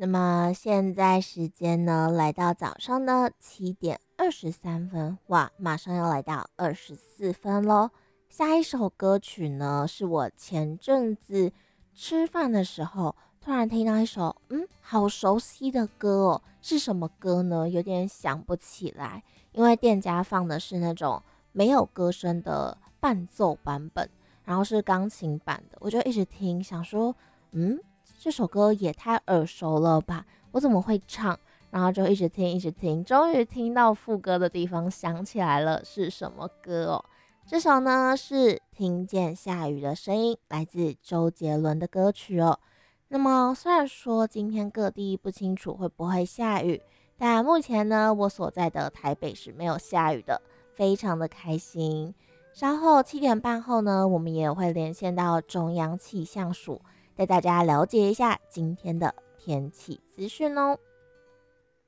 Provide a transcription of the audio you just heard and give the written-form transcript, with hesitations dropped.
那么现在时间呢，来到早上的7:23，哇，马上要来到24分喽。下一首歌曲呢，是我前阵子吃饭的时候突然听到一首，好熟悉的歌哦，是什么歌呢？有点想不起来，因为店家放的是那种没有歌声的伴奏版本，然后是钢琴版的，我就一直听，想说，这首歌也太耳熟了吧，我怎么会唱？然后就一直听，一直听，终于听到副歌的地方，想起来了是什么歌哦。这首呢是听见下雨的声音，来自周杰伦的歌曲哦。那么虽然说今天各地不清楚会不会下雨，但目前呢我所在的台北是没有下雨的，非常的开心。稍后7点半后呢，我们也会连线到中央气象署，带大家了解一下今天的天气资讯哦。